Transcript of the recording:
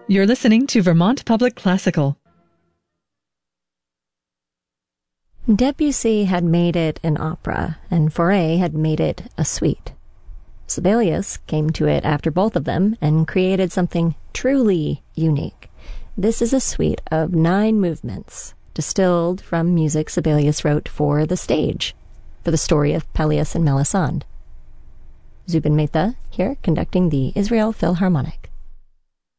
You're listening to Vermont Public Classical. Debussy had made it an opera, and Fauré had made it a suite. Sibelius came to it after both of them and created something truly unique. This is a suite of 9 movements, distilled from music Sibelius wrote for the stage, for the story of Pelléas and Melisande. Zubin Mehta here conducting the Israel Philharmonic.